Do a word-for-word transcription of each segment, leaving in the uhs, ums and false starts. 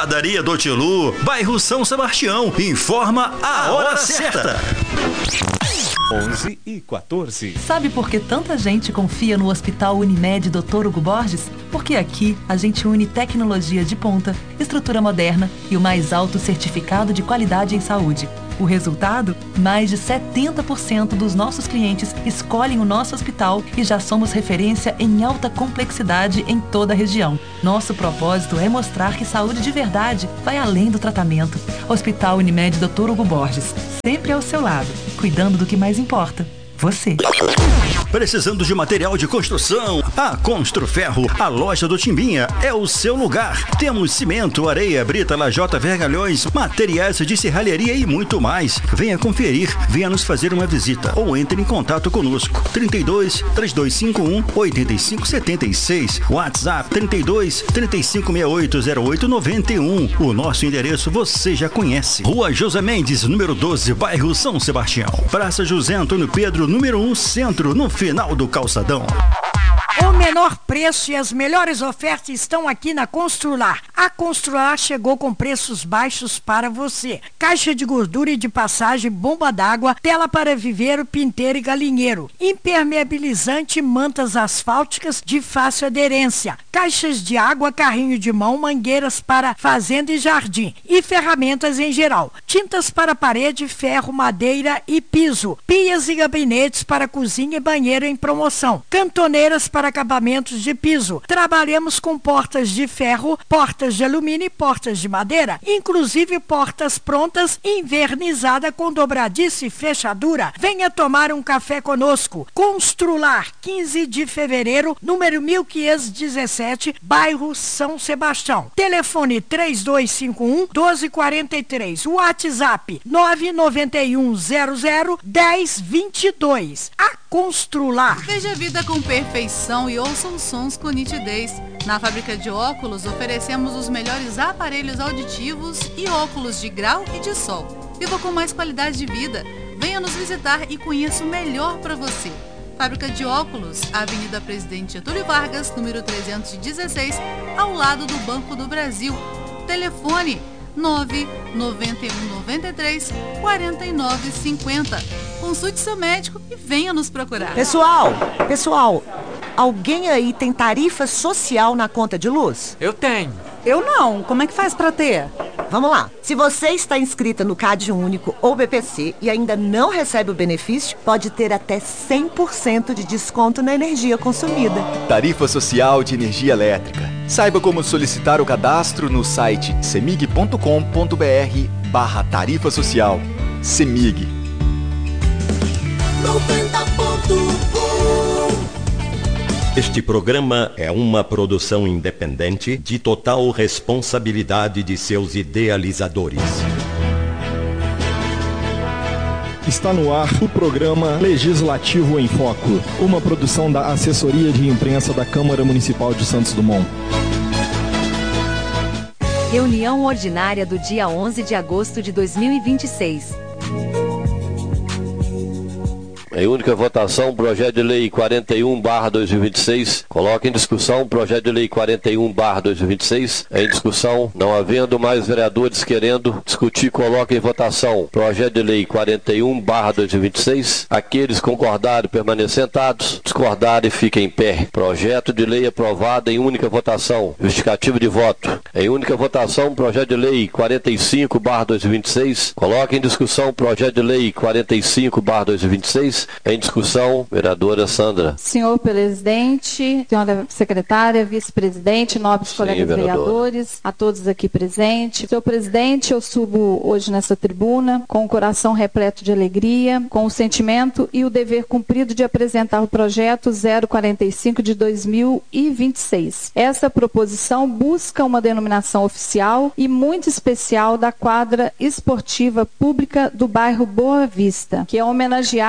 Padaria do Tilu, bairro São Sebastião. Informa a hora certa. onze e quatorze. Sabe por que tanta gente confia no Hospital Unimed doutor Hugo Borges? Porque aqui a gente une tecnologia de ponta, estrutura moderna e o mais alto certificado de qualidade em saúde. O resultado? Mais de setenta por cento dos nossos clientes escolhem o nosso hospital e já somos referência em alta complexidade em toda a região. Nosso propósito é mostrar que saúde de verdade vai além do tratamento. Hospital Unimed doutor Hugo Borges, sempre ao seu lado, cuidando do que mais importa. Você. Precisando de material de construção? A Construferro, a loja do Timbinha, é o seu lugar. Temos cimento, areia, brita, lajota, vergalhões, materiais de serralheria e muito mais. Venha conferir, venha nos fazer uma visita ou entre em contato conosco. trinta e dois, três dois cinco um, oito cinco sete seis, WhatsApp trinta e dois, trinta e cinco sessenta e oito, zero oito noventa e um. O nosso endereço você já conhece. Rua José Mendes, número doze, bairro São Sebastião. Praça José Antônio Pedro, número um, Centro, no final do calçadão. O menor preço e as melhores ofertas estão aqui na Constrular. A Constrular chegou com preços baixos para você. Caixa de gordura e de passagem, bomba d'água, tela para viveiro, pinteiro e galinheiro. Impermeabilizante, mantas asfálticas de fácil aderência. Caixas de água, carrinho de mão, mangueiras para fazenda e jardim. E ferramentas em geral. Tintas para parede, ferro, madeira e piso. Pias e gabinetes para cozinha e banheiro em promoção. Cantoneiras para acabamentos de piso. Trabalhamos com portas de ferro, portas de alumínio e portas de madeira, inclusive portas prontas, invernizada com dobradiça e fechadura. Venha tomar um café conosco. Constrular, quinze de fevereiro, número mil quinhentos e dezessete, bairro São Sebastião. Telefone três dois cinco um, doze quarenta e três. WhatsApp nove nove um zero zero, dez vinte e dois. A Constrular. Veja a vida com perfeição e ouça os sons com nitidez. Na fábrica de óculos oferecemos os melhores aparelhos auditivos e óculos de grau e de sol. Viva com mais qualidade de vida. Venha nos visitar e conheça o melhor para você. Fábrica de óculos, Avenida Presidente Getúlio Vargas, número trezentos e dezesseis, ao lado do Banco do Brasil. Telefone nove nove um nove três, quatro nove cinco zero. Consulte seu médico e venha nos procurar. Pessoal, pessoal, alguém aí tem tarifa social na conta de luz? Eu tenho. Eu não. Como é que faz pra ter? Vamos lá. Se você está inscrita no Cade Único ou B P C e ainda não recebe o benefício, pode ter até cem por cento de desconto na energia consumida. Tarifa Social de Energia Elétrica. Saiba como solicitar o cadastro no site semig ponto com ponto br barra tarifa social. Semig. noventa ponto um. Este programa é uma produção independente de total responsabilidade de seus idealizadores. Está no ar o programa Legislativo em Foco, uma produção da Assessoria de Imprensa da Câmara Municipal de Santos Dumont. Reunião ordinária do dia onze de agosto de dois mil e vinte e seis. Em única votação, projeto de lei quarenta e um barra dois mil e vinte e seis. Coloca em discussão projeto de lei quarenta e um barra dois mil e vinte e seis. Em discussão, não havendo mais vereadores querendo discutir, coloca em votação projeto de lei quarenta e um barra dois mil e vinte e seis. Aqueles concordarem permaneçam sentados, discordarem fiquem em pé. Projeto de lei aprovado em única votação. Justificativo de voto. Em única votação, projeto de lei quarenta e cinco barra dois mil e vinte e seis. Coloca em discussão projeto de lei quarenta e cinco barra dois mil e vinte e seis. Em discussão, vereadora Sandra. Senhor presidente, senhora secretária, vice-presidente, nobres Sim, colegas vereadora. vereadores, a todos aqui presentes. Senhor presidente, eu subo hoje nessa tribuna com o coração repleto de alegria, com o sentimento e o dever cumprido de apresentar o projeto zero quarenta e cinco de dois mil e vinte e seis. Essa proposição busca uma denominação oficial e muito especial da quadra esportiva pública do bairro Boa Vista, que é homenagear em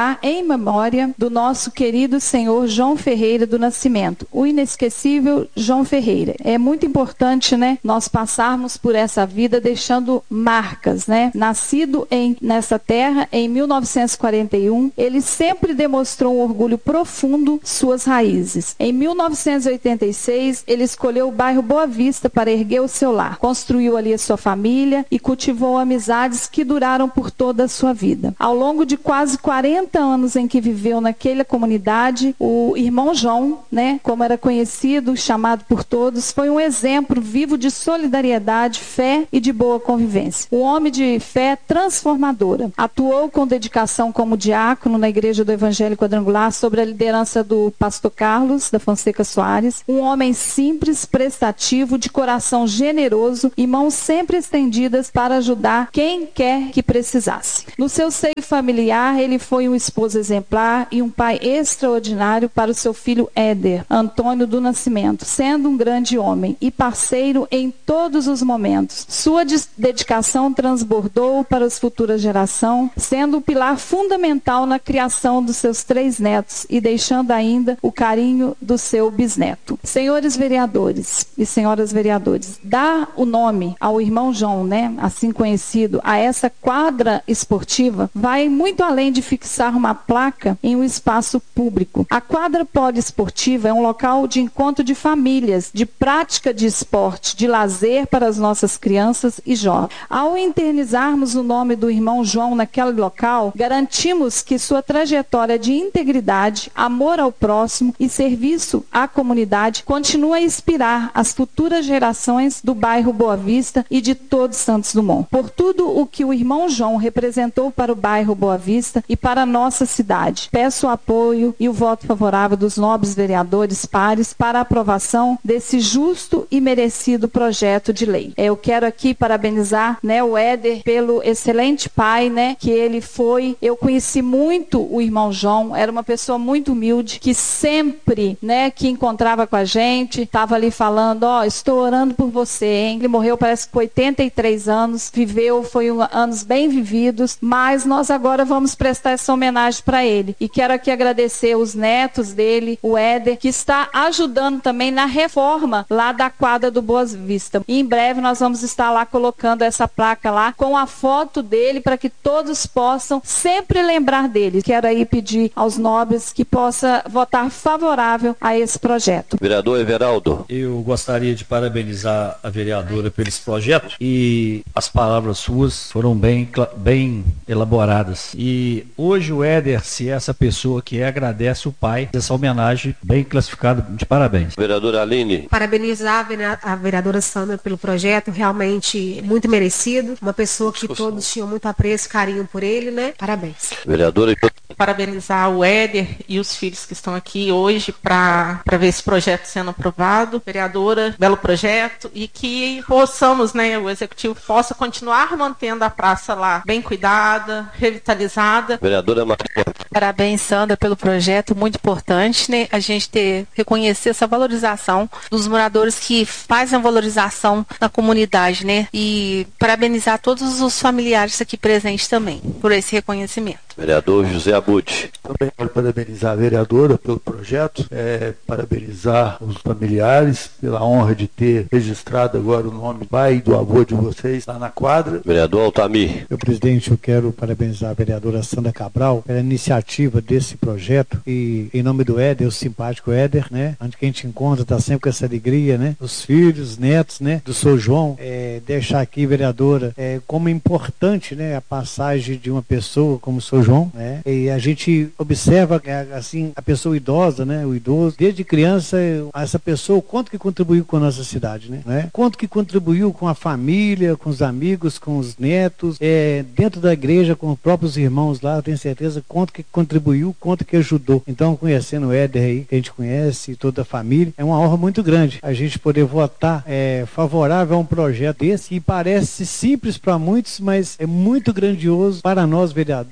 em memória do nosso querido senhor João Ferreira do Nascimento, o inesquecível João Ferreira. É muito importante, né, nós passarmos por essa vida deixando marcas, né? Nascido em, nessa terra em mil novecentos e quarenta e um, ele sempre demonstrou um orgulho profundo suas raízes. Em mil novecentos e oitenta e seis, ele escolheu o bairro Boa Vista para erguer o seu lar. Construiu ali a sua família e cultivou amizades que duraram por toda a sua vida. Ao longo de quase quarenta anos em que viveu naquela comunidade, o irmão João, né, como era conhecido, chamado por todos, foi um exemplo vivo de solidariedade, fé e de boa convivência. Um homem de fé transformadora. Atuou com dedicação como diácono na Igreja do Evangelho Quadrangular sob a liderança do pastor Carlos da Fonseca Soares. Um homem simples, prestativo, de coração generoso e mãos sempre estendidas para ajudar quem quer que precisasse. No seu seio familiar, ele foi um esposo exemplar e um pai extraordinário para o seu filho Éder, Antônio do Nascimento, sendo um grande homem e parceiro em todos os momentos. Sua dedicação transbordou para as futuras gerações, sendo o pilar fundamental na criação dos seus três netos e deixando ainda o carinho do seu bisneto. Senhores vereadores e senhoras vereadores, dar o nome ao irmão João, né, assim conhecido, a essa quadra esportiva, vai muito além de fixar uma placa em um espaço público. A quadra poliesportiva é um local de encontro de famílias, de prática de esporte, de lazer para as nossas crianças e jovens. Ao internizarmos o nome do irmão João naquele local, garantimos que sua trajetória de integridade, amor ao próximo e serviço à comunidade continua a inspirar as futuras gerações do bairro Boa Vista e de todo Santos Dumont. Por tudo o que o irmão João representou para o bairro Boa Vista e para a nossa cidade, peço o apoio e o voto favorável dos nobres vereadores pares para a aprovação desse justo e merecido projeto de lei. Eu quero aqui parabenizar, né, o Éder pelo excelente pai, né, que ele foi. Eu conheci muito o irmão João, era uma pessoa muito humilde, que sempre, né, que encontrava com a gente, estava ali falando, ó, oh, estou orando por você, hein? Ele morreu parece que com oitenta e três anos, viveu, foi um, anos bem vividos, mas nós agora vamos prestar essa homenagem para ele. E quero aqui agradecer os netos dele, o Éder, que está ajudando também na reforma lá da quadra do Boa Vista. E em breve nós vamos estar lá colocando essa placa lá com a foto dele para que todos possam sempre lembrar dele. Quero aí pedir aos nobres que possa votar favorável a esse projeto. Vereador Everaldo. Eu gostaria de parabenizar a vereadora pelo esse projeto e as palavras suas foram bem, bem elaboradas. E hoje o Éder, se é essa pessoa que é, agradece o pai dessa homenagem bem classificada, de parabéns. Vereadora Aline. Parabenizar a vereadora Sandra pelo projeto, realmente muito merecido. Uma pessoa que Discussão. Todos tinham muito apreço e carinho por ele, né? Parabéns. Vereadora. Parabenizar o Éder e os filhos que estão aqui hoje para ver esse projeto sendo aprovado. Vereadora, belo projeto, e que possamos, né, o executivo possa continuar mantendo a praça lá bem cuidada, revitalizada. Vereadora Maria. Parabéns, Sandra, pelo projeto, muito importante, né, a gente ter, reconhecer essa valorização dos moradores que fazem a valorização na comunidade, né, e parabenizar todos os familiares aqui presentes também por esse reconhecimento. Vereador José Abud. Também quero parabenizar a vereadora pelo projeto, é, parabenizar os familiares pela honra de ter registrado agora o nome do pai e do avô de vocês lá na quadra. Vereador Altamir. Meu presidente, eu quero parabenizar a vereadora Sandra Cabral pela iniciativa desse projeto e em nome do Éder, o simpático Éder, né, onde que a gente encontra, está sempre com essa alegria, né, os filhos, os netos, né, do seu João, é, deixar aqui, vereadora, é, como é importante, né, a passagem de uma pessoa como o seu João, né? E a gente observa assim a pessoa idosa, né? O idoso, desde criança, essa pessoa, o quanto que contribuiu com a nossa cidade, né? né? Quanto que contribuiu com a família, com os amigos, com os netos, é, dentro da igreja, com os próprios irmãos lá, eu tenho certeza quanto que contribuiu, quanto que ajudou. Então, conhecendo o Éder aí, que a gente conhece, toda a família, é uma honra muito grande a gente poder votar é, favorável a um projeto desse, que parece simples para muitos, mas é muito grandioso para nós vereadores,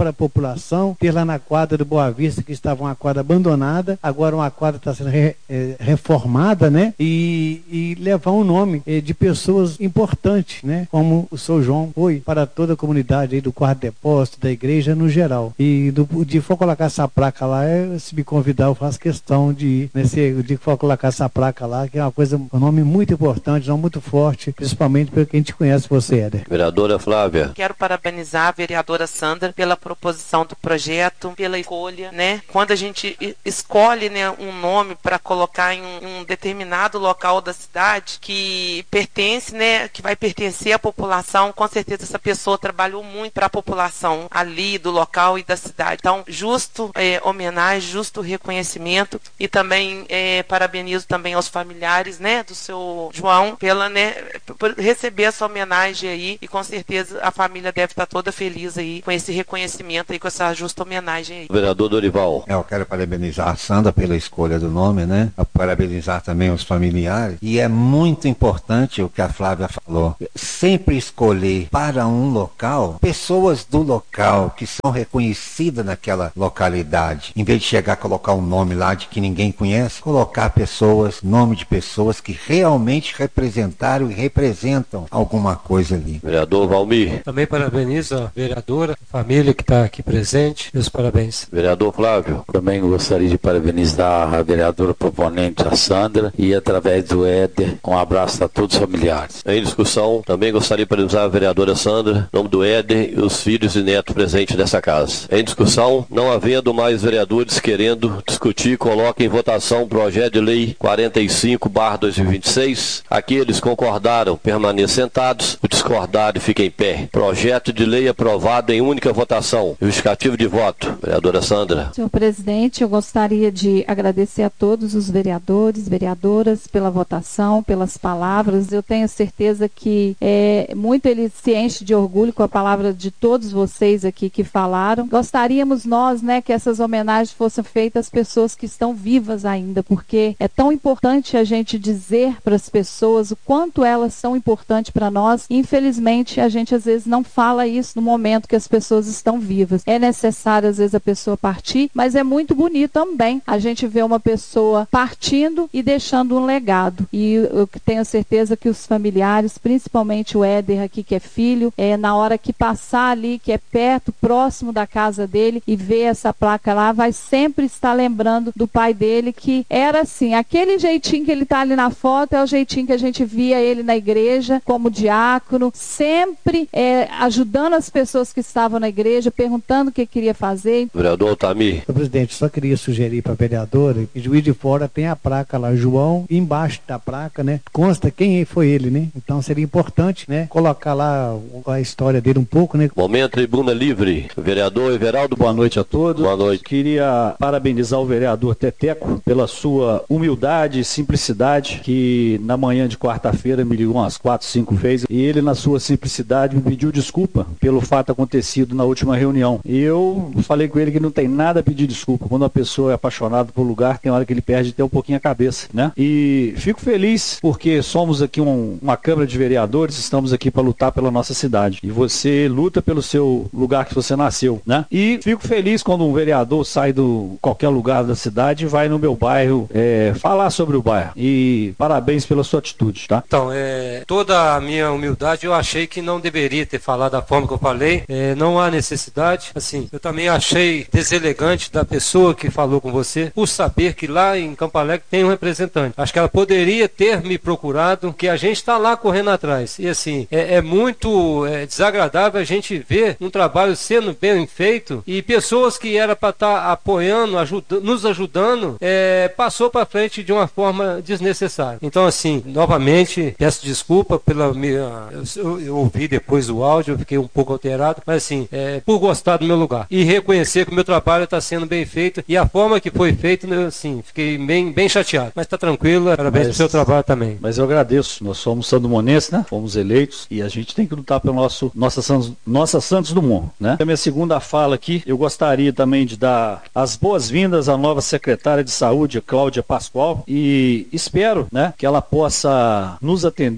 para a população, ter lá na quadra do Boa Vista, que estava uma quadra abandonada, agora uma quadra está sendo re, é, reformada, né? E, e levar um nome é, de pessoas importantes, né? Como o seu João foi para toda a comunidade aí do quarto depósito, da igreja no geral. E do, de for colocar essa placa lá, é, se me convidar, eu faço questão de ir, né? Se de for colocar essa placa lá, que é uma coisa, um nome muito importante, um nome muito forte, principalmente porque a gente conhece você, Éder. Vereadora Flávia. Quero parabenizar a vereadora Sandra pela proposição do projeto, pela escolha, né? Quando a gente escolhe, né, um nome para colocar em um, um determinado local da cidade que pertence, né, que vai pertencer à população, com certeza essa pessoa trabalhou muito para a população ali do local e da cidade. Então, justo é, homenagem, justo reconhecimento, e também é, parabenizo também aos familiares, né, do seu João pela, né, por receber essa homenagem aí, e com certeza a família deve estar toda feliz aí com esse reconhecimento aí, com essa justa homenagem aí. Vereador Dorival. Eu quero parabenizar a Sandra pela escolha do nome, né? Parabenizar também os familiares. E é muito importante o que a Flávia falou. Sempre escolher para um local pessoas do local que são reconhecidas naquela localidade. Em vez de chegar a colocar um nome lá de que ninguém conhece, colocar pessoas, nome de pessoas que realmente representaram e representam alguma coisa ali. Vereador Valmir. Também parabenizo a vereadora, a família que está aqui presente. Meus parabéns. Vereador Flávio. Também gostaria de parabenizar a vereadora proponente, a Sandra, e através do Éder, um abraço a todos os familiares. Em discussão, também gostaria de parabenizar a vereadora Sandra, em nome do Éder e os filhos e netos presentes nessa casa. Em discussão, não havendo mais vereadores querendo discutir, coloque em votação o projeto de lei quarenta e cinco barra dois mil e vinte e seis. Aqueles concordaram, permaneçam sentados. O discordado fica em pé. Projeto de lei aprovado em única votação. Justificativo de voto. Vereadora Sandra. Senhor presidente, eu gostaria de agradecer a todos os vereadores, vereadoras pela votação, pelas palavras. Eu tenho certeza que é, muito ele se enche de orgulho com a palavra de todos vocês aqui que falaram. Gostaríamos nós, né, que essas homenagens fossem feitas às pessoas que estão vivas ainda, porque é tão importante a gente dizer para as pessoas o quanto elas são importantes para nós. Infelizmente, a gente às vezes não fala isso no momento que as pessoas estão vivas. É necessário às vezes a pessoa partir, mas é muito bonito também a gente ver uma pessoa partindo e deixando um legado. E eu tenho certeza que os familiares, principalmente o Éder aqui, que é filho, é, na hora que passar ali, que é perto, próximo da casa dele, e ver essa placa lá, vai sempre estar lembrando do pai dele, que era assim, aquele jeitinho que ele está ali na foto é o jeitinho que a gente via ele na igreja, como diácono, sempre é, ajudando as pessoas que estavam na igreja, perguntando o que queria fazer. Vereador Altamir. Senhor presidente, só queria sugerir para a vereadora que Juiz de Fora tem a placa lá, João, e embaixo da placa, né, consta quem foi ele, né? Então seria importante, né, colocar lá a história dele um pouco, né? Momento Tribuna Livre. Vereador Everaldo. Boa noite a todos. Boa noite. Queria parabenizar o vereador Teteco pela sua humildade e simplicidade, que na manhã de quarta-feira me ligou umas quatro, cinco vezes, e ele, na sua simplicidade, me pediu desculpa pelo fato acontecido na última reunião. E eu falei com ele que não tem nada a pedir desculpa. Quando uma pessoa é apaixonada por lugar, tem hora que ele perde até um pouquinho a cabeça, né? E fico feliz porque somos aqui um, uma Câmara de Vereadores, estamos aqui para lutar pela nossa cidade. E você luta pelo seu lugar que você nasceu, né? E fico feliz quando um vereador sai do qualquer lugar da cidade e vai no meu bairro é, falar sobre o bairro. E parabéns pela sua atitude, tá? Então, é, toda a minha humildade, eu achei que não deveria ter falado da forma que eu falei. É, não há necessidade. Assim, eu também achei deselegante da pessoa que falou com você, por saber que lá em Campo Alegre tem um representante. Acho que ela poderia ter me procurado, que a gente está lá correndo atrás. E assim, é, é muito é, desagradável a gente ver um trabalho sendo bem feito e pessoas que era para estar tá apoiando, ajuda, nos ajudando, é, passou para frente de uma forma desnecessária. Então assim, novamente, peço desculpa pela minha... Eu, eu ouvi depois o áudio, eu fiquei um pouco alterado, mas assim, é, por gostar do meu lugar. E reconhecer que o meu trabalho está sendo bem feito e a forma que foi feito, assim, fiquei bem, bem chateado. Mas está tranquilo, parabéns pelo seu trabalho também. Mas eu agradeço, nós somos sandomonenses, né? Fomos eleitos e a gente tem que lutar pelo nosso nossa Santos, nossa Santos Dumont, né? A minha segunda fala aqui, eu gostaria também de dar as boas-vindas à nova secretária de saúde, Cláudia Pascoal, e espero, né, que ela possa nos atender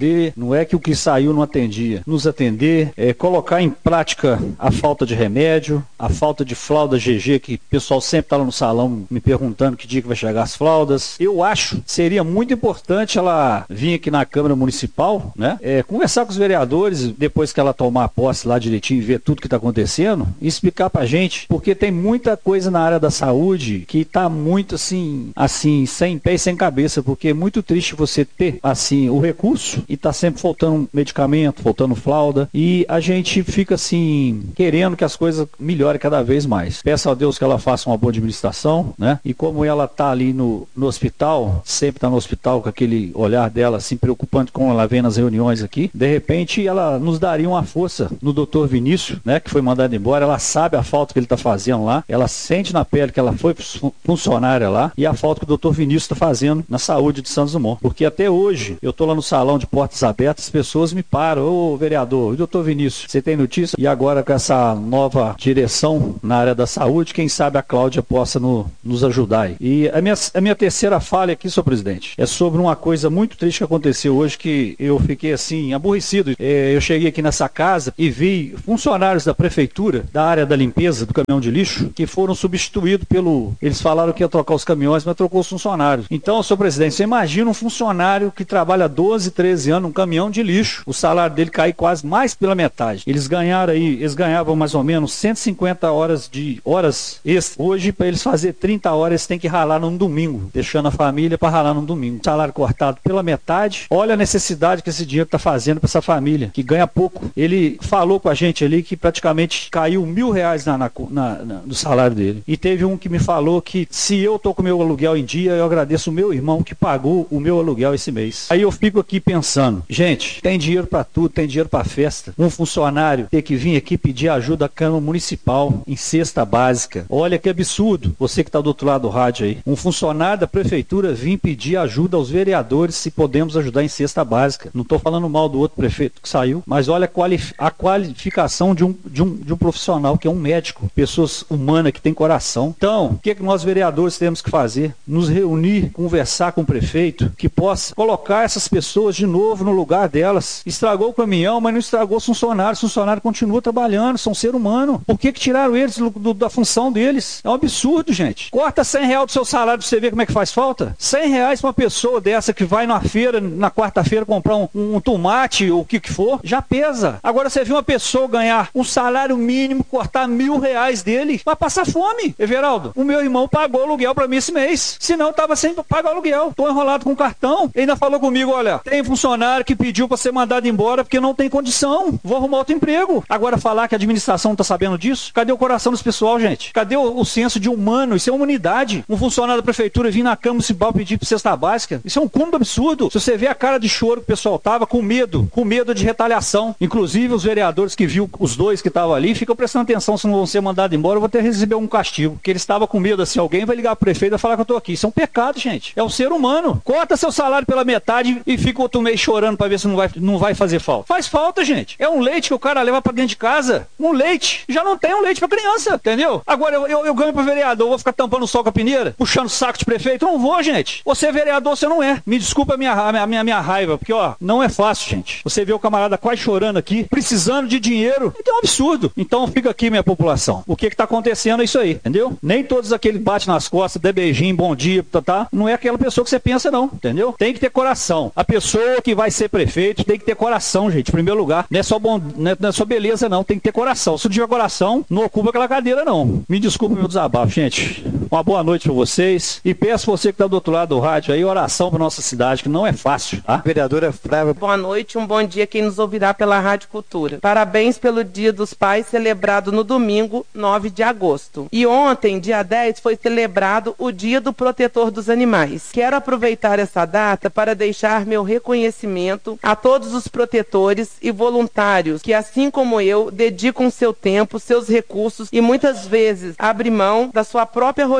atender, não é que o que saiu não atendia, nos atender, é, colocar em prática a falta de remédio, a falta de fralda G G, que o pessoal sempre está lá no salão me perguntando que dia que vai chegar as fraldas. Eu acho que seria muito importante ela vir aqui na Câmara Municipal, né, é, conversar com os vereadores, depois que ela tomar posse lá direitinho e ver tudo que está acontecendo, e explicar pra gente, porque tem muita coisa na área da saúde que está muito assim, assim, sem pé e sem cabeça, porque é muito triste você ter, assim, o recurso e tá sempre faltando medicamento, faltando fralda, e a gente fica assim, querendo que as coisas melhorem cada vez mais. Peço a Deus que ela faça uma boa administração, né? E como ela tá ali no, no hospital, sempre tá no hospital com aquele olhar dela assim, preocupante como ela vem nas reuniões aqui, de repente ela nos daria uma força no doutor Vinícius, né? Que foi mandado embora, ela sabe a falta que ele tá fazendo lá, ela sente na pele que ela foi funcionária lá, e a falta que o doutor Vinícius está fazendo na saúde de Santos Dumont. Porque até hoje, eu tô lá no salão de portas abertas, as pessoas me param, ô vereador, e doutor Vinícius, você tem notícia? E agora com essa nova direção na área da saúde, quem sabe a Cláudia possa no, nos ajudar aí. E a minha, a minha terceira falha aqui, senhor presidente, é sobre uma coisa muito triste que aconteceu hoje, que eu fiquei assim, aborrecido. É, eu cheguei aqui nessa casa e vi funcionários da prefeitura, da área da limpeza, do caminhão de lixo, que foram substituídos pelo... Eles falaram que ia trocar os caminhões, mas trocou os funcionários. Então, senhor presidente, você imagina um funcionário que trabalha doze, treze anos num caminhão de lixo, o salário dele cai quase mais pela metade. Eles ganharam aí, eles ganhavam mais ou menos cento e cinquenta horas de horas extras. Hoje, para eles fazer trinta horas, eles têm que ralar num domingo, deixando a família para ralar num domingo. Salário cortado pela metade. Olha a necessidade que esse dinheiro está fazendo para essa família, que ganha pouco. Ele falou com a gente ali que praticamente caiu mil reais na, na, na, na, no salário dele. E teve um que me falou que se eu tô com o meu aluguel em dia, eu agradeço o meu irmão que pagou o meu aluguel esse mês. Aí eu fico aqui pensando, gente, tem dinheiro para tudo, tem dinheiro para festa. Um funcionário ter que vir aqui pedir ajuda à Câmara Municipal em cesta básica. Olha que absurdo, você que está do outro lado do rádio aí. Um funcionário da prefeitura vir pedir ajuda aos vereadores se podemos ajudar em cesta básica. Não estou falando mal do outro prefeito que saiu, mas olha a, qualif a qualificação de um, de, um, de um profissional que é um médico, pessoas humanas que tem coração. Então, o que, é que nós vereadores temos que fazer? Nos reunir, conversar com o prefeito, que possa colocar essas pessoas de novo no lugar delas. Estragou o caminhão, mas não estragou os funcionários. O funcionário continua trabalhando, são ser humano. Por que que tiraram eles do, do, da função deles? É um absurdo, gente. Corta cem reais do seu salário pra você ver como é que faz falta. cem reais pra uma pessoa dessa que vai na feira, na quarta-feira, comprar um, um tomate ou o que que for, já pesa. Agora você vê uma pessoa ganhar um salário mínimo, cortar mil reais dele, vai passar fome. Everaldo, o meu irmão pagou aluguel pra mim esse mês. Senão eu tava sem pagar aluguel. Tô enrolado com cartão. Ele ainda falou comigo, olha, tem funcionário que pediu pra ser mandado embora porque não tem condição. Vou arrumar outro emprego. Agora falar que a administração não tá sabendo disso? Cadê o coração desse pessoal, gente? Cadê o, o senso de humano? Isso é humanidade. Um funcionário da prefeitura vir na Câmara Municipal pedir pra cesta básica. Isso é um cúmulo absurdo. Se você vê a cara de choro que o pessoal tava, com medo, com medo de retaliação. Inclusive os vereadores que viu os dois que estavam ali, ficam prestando atenção se não vão ser mandados embora, eu vou ter que receber um castigo. Porque eles estavam com medo assim, alguém vai ligar pro prefeito e falar que eu tô aqui. Isso é um pecado, gente. É um ser humano. Corta seu salário pela metade e fica outro mês chorando pra ver se não vai, não vai fazer falta. Faz falta, gente. É um leite que o cara leva pra dentro de casa. Um leite. Já não tem um leite pra criança, entendeu? Agora eu, eu, eu ganho pro vereador, eu vou ficar tampando o sol com a peneira? Puxando saco de prefeito? Eu não vou, gente. Você é vereador, você não é. Me desculpa a minha, a minha, a minha raiva, porque, ó, não é fácil, gente. Você vê o camarada quase chorando aqui, precisando de dinheiro. Então é um absurdo. Então fica aqui, minha população. O que que tá acontecendo é isso aí, entendeu? Nem todos aqueles bate nas costas, dê beijinho, bom dia, tá, tá? Não é aquela pessoa que você pensa, não, entendeu? Tem que ter coração. A pessoa que vai ser prefeito tem que ter coração, gente, em primeiro lugar. Não é só, bom, não é, não é só beleza, não. Tem que ter coração. Se não tiver coração, não ocupa aquela cadeira, não. Me desculpe meu desabafo, gente. Uma boa noite pra vocês. E peço você que tá do outro lado do rádio aí, oração pra nossa cidade, que não é fácil, tá? Vereadora Flávia. Boa noite, um bom dia quem nos ouvirá pela Rádio Cultura. Parabéns pelo Dia dos Pais, celebrado no domingo, nove de agosto. E ontem, dia dez, foi celebrado o Dia do Protetor dos Animais. Quero aproveitar essa data para deixar meu reconhecimento a todos os protetores e voluntários que, assim como eu, dedicam seu tempo, seus recursos e muitas vezes abrem mão da sua própria rotina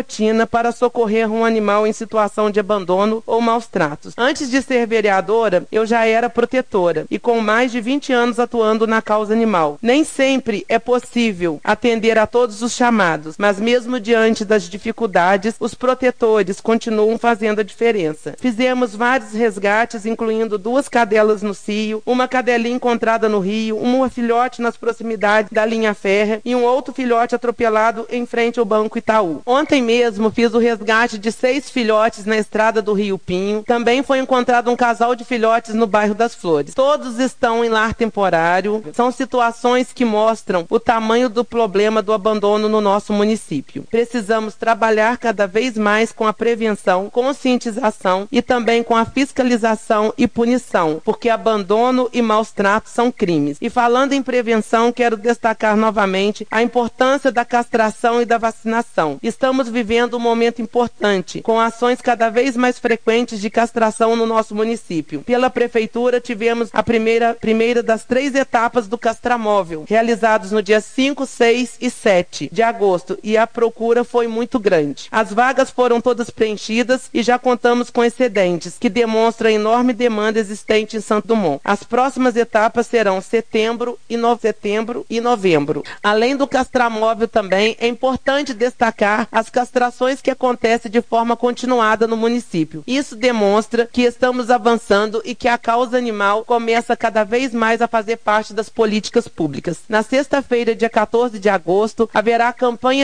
rotina para socorrer um animal em situação de abandono ou maus tratos. Antes de ser vereadora, eu já era protetora e com mais de vinte anos atuando na causa animal. Nem sempre é possível atender a todos os chamados, mas mesmo diante das dificuldades, os protetores continuam fazendo a diferença. Fizemos vários resgates, incluindo duas cadelas no cio, uma cadelinha encontrada no rio, uma filhote nas proximidades da linha férrea e um outro filhote atropelado em frente ao Banco Itaú. Ontem mesmo fiz o resgate de seis filhotes na estrada do Rio Pinho. Também foi encontrado um casal de filhotes no bairro das Flores. Todos estão em lar temporário. São situações que mostram o tamanho do problema do abandono no nosso município. Precisamos trabalhar cada vez mais com a prevenção, conscientização e também com a fiscalização e punição, porque abandono e maus tratos são crimes. E falando em prevenção, quero destacar novamente a importância da castração e da vacinação. Estamos vivendo um momento importante, com ações cada vez mais frequentes de castração no nosso município. Pela Prefeitura, tivemos a primeira, primeira das três etapas do castramóvel, realizados no dia cinco, seis e sete de agosto, e a procura foi muito grande. As vagas foram todas preenchidas e já contamos com excedentes, que demonstram a enorme demanda existente em Santo Dumont. As próximas etapas serão setembro e, no... setembro e novembro. Além do castramóvel também, é importante destacar as castrações que acontecem de forma continuada no município. Isso demonstra que estamos avançando e que a causa animal começa cada vez mais a fazer parte das políticas públicas. Na sexta-feira, dia quatorze de agosto, haverá a campanha